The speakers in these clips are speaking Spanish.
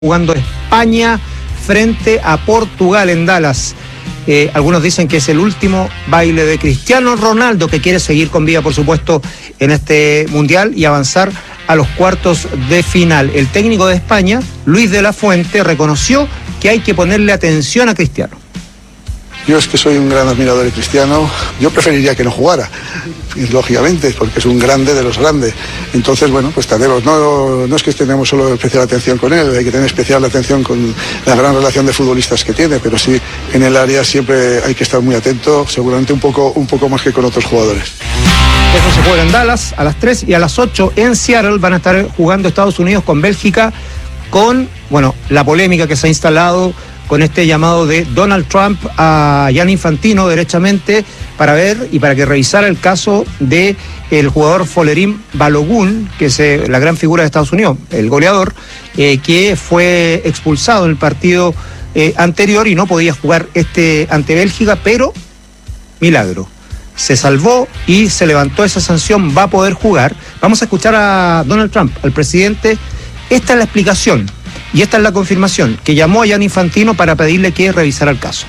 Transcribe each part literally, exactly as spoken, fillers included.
jugando España frente a Portugal en Dallas. Eh, algunos dicen que es el último baile de Cristiano Ronaldo, que quiere seguir con vida, por supuesto, en este Mundial y avanzar a los cuartos de final. El técnico de España, Luis de la Fuente, reconoció que hay que ponerle atención a Cristiano. Yo es que soy un gran admirador de Cristiano. Yo preferiría que no jugara, lógicamente, porque es un grande de los grandes. Entonces, bueno, pues tenemos, no, no es que tengamos solo especial atención con él, hay que tener especial atención con la gran relación de futbolistas que tiene, pero sí, en el área siempre hay que estar muy atento, seguramente un poco, un poco más que con otros jugadores. Eso se juega en Dallas a las tres y a las ocho en Seattle van a estar jugando Estados Unidos con Bélgica, con, bueno, la polémica que se ha instalado con este llamado de Donald Trump a Gianni Infantino derechamente para ver y para que revisara el caso de el jugador Folarin Balogun, que es eh, la gran figura de Estados Unidos, el goleador, eh, que fue expulsado en el partido eh, anterior y no podía jugar este ante Bélgica, pero milagro, se salvó y se levantó esa sanción, va a poder jugar. Vamos a escuchar a Donald Trump, al presidente. Esta es la explicación y esta es la confirmación, que llamó a Gianni Infantino para pedirle que revisara el caso.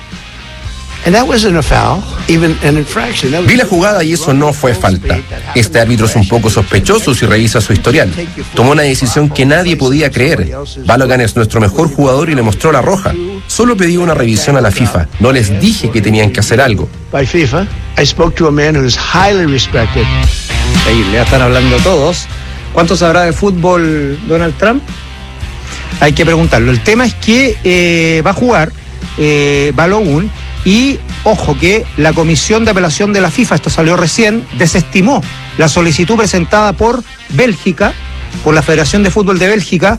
Vi la jugada y eso no fue falta. Este árbitro es un poco sospechoso si revisa su historial. Tomó una decisión que nadie podía creer. Balogun es nuestro mejor jugador y le mostró la roja. Solo pedí una revisión a la FIFA. No les dije que tenían que hacer algo. Ahí le están hablando todos. ¿Cuánto sabrá de fútbol Donald Trump? Hay que preguntarlo. El tema es que eh, va a jugar eh, Balogun y, ojo, que la Comisión de Apelación de la FIFA, esto salió recién, desestimó la solicitud presentada por Bélgica, por la Federación de Fútbol de Bélgica,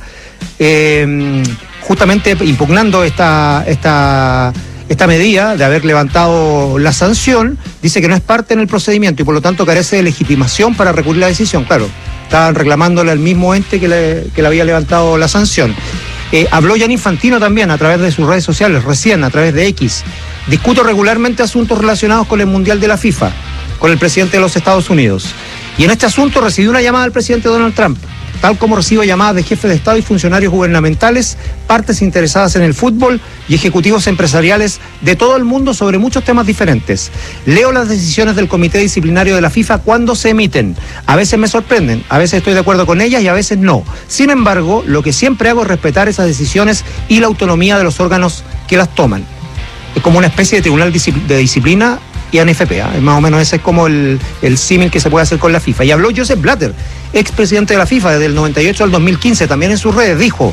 eh, justamente impugnando esta, esta, esta medida de haber levantado la sanción. Dice que no es parte en el procedimiento y por lo tanto carece de legitimación para recurrir la decisión. Claro, estaban reclamándole al mismo ente que le, que le había levantado la sanción. Eh, habló Gianni Infantino también a través de sus redes sociales, recién a través de X. Discuto regularmente asuntos relacionados con el Mundial de la FIFA, con el presidente de los Estados Unidos. Y en este asunto recibí una llamada del presidente Donald Trump, tal como recibo llamadas de jefes de Estado y funcionarios gubernamentales, partes interesadas en el fútbol y ejecutivos empresariales de todo el mundo sobre muchos temas diferentes. Leo las decisiones del Comité Disciplinario de la FIFA cuando se emiten. A veces me sorprenden, a veces estoy de acuerdo con ellas y a veces no. Sin embargo, lo que siempre hago es respetar esas decisiones y la autonomía de los órganos que las toman. Es como una especie de tribunal de disciplina y N F P, ¿eh? Más o menos ese es como el, el símil que se puede hacer con la FIFA. Y habló Joseph Blatter, expresidente de la FIFA desde el noventa y ocho al dos mil quince, también en sus redes dijo: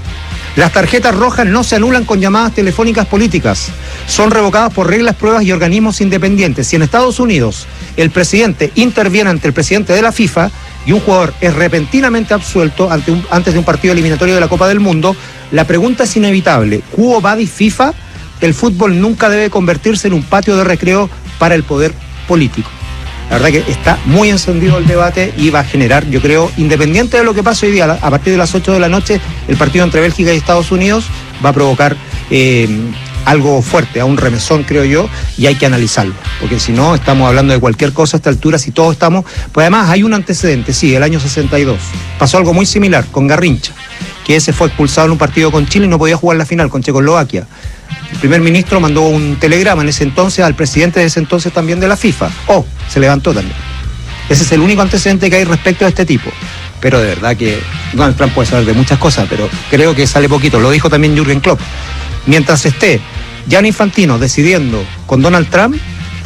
las tarjetas rojas no se anulan con llamadas telefónicas políticas, son revocadas por reglas, pruebas y organismos independientes. Si en Estados Unidos el presidente interviene ante el presidente de la FIFA y un jugador es repentinamente absuelto ante un, antes de un partido eliminatorio de la Copa del Mundo, la pregunta es inevitable: ¿Quo vadis FIFA? El fútbol nunca debe convertirse en un patio de recreo para el poder político. La verdad que está muy encendido el debate y va a generar, yo creo, independiente de lo que pase hoy día, a partir de las ocho de la noche, el partido entre Bélgica y Estados Unidos va a provocar eh, algo fuerte, a un remesón, creo yo, y hay que analizarlo, porque si no, estamos hablando de cualquier cosa a esta altura, si todos estamos... Pues además hay un antecedente, sí, el año sesenta y dos, pasó algo muy similar con Garrincha, que ese fue expulsado en un partido con Chile y no podía jugar la final con Checoslovaquia. El primer ministro mandó un telegrama en ese entonces al presidente de ese entonces también de la FIFA. Oh, se levantó también. Ese es el único antecedente que hay respecto a este tipo. Pero de verdad que Donald Trump puede saber de muchas cosas, pero creo que sale poquito. Lo dijo también Jürgen Klopp. Mientras esté Gianni Infantino decidiendo con Donald Trump,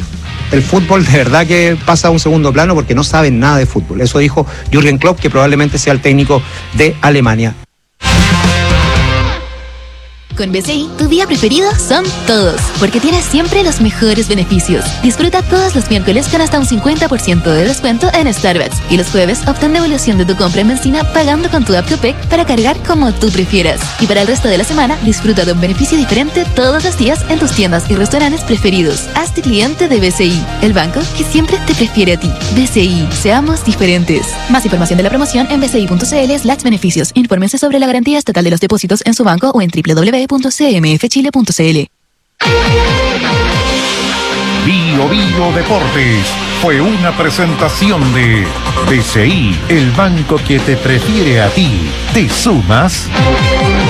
el fútbol de verdad que pasa a un segundo plano porque no saben nada de fútbol. Eso dijo Jürgen Klopp, que probablemente sea el técnico de Alemania. Con B C I, tu día preferido son todos, porque tienes siempre los mejores beneficios. Disfruta todos los miércoles con hasta un cincuenta por ciento de descuento en Starbucks y los jueves obtén devolución de tu compra en benzina pagando con tu app Copec para cargar como tú prefieras. Y para el resto de la semana, disfruta de un beneficio diferente todos los días en tus tiendas y restaurantes preferidos. Hazte cliente de B C I, el banco que siempre te prefiere a ti. B C I, seamos diferentes. Más información de la promoción en bci.cl slash beneficios. Infórmense sobre la garantía estatal de los depósitos en su banco o en doble u doble u doble u punto c m f chile punto c l. Bio Bio Deportes fue una presentación de B C I, el banco que te prefiere a ti. ¿Te sumas?